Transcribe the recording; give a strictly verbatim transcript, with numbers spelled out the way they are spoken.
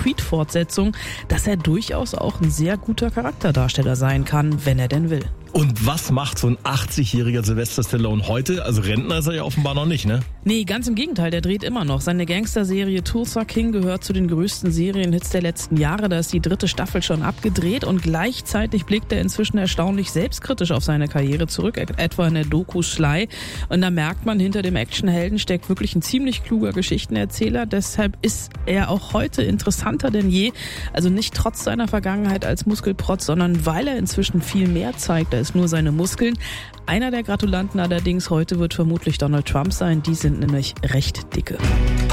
Creed-Fortsetzung, dass er durchaus auch ein sehr guter Charakterdarsteller sein kann, wenn er denn will. Und was macht so ein achtzigjähriger Sylvester Stallone heute? Also Rentner ist er ja offenbar noch nicht, ne? Nee, ganz im Gegenteil, der dreht immer noch. Seine Gangster-Serie Tulsa King gehört zu den größten Serienhits der letzten Jahre. Da ist die dritte Staffel schon abgedreht und gleichzeitig blickt er inzwischen erstaunlich selbstkritisch auf seine Karriere zurück, etwa in der Doku Sly. Und da merkt man, hinter dem Actionhelden steckt wirklich ein ziemlich kluger Geschichtenerzähler. Deshalb ist er auch heute interessanter denn je. Also nicht trotz seiner Vergangenheit als Muskelprotz, sondern weil er inzwischen viel mehr zeigt als nur seine Muskeln. Einer der Gratulanten allerdings heute wird vermutlich Donald Trump sein. Die sind nämlich recht dicke.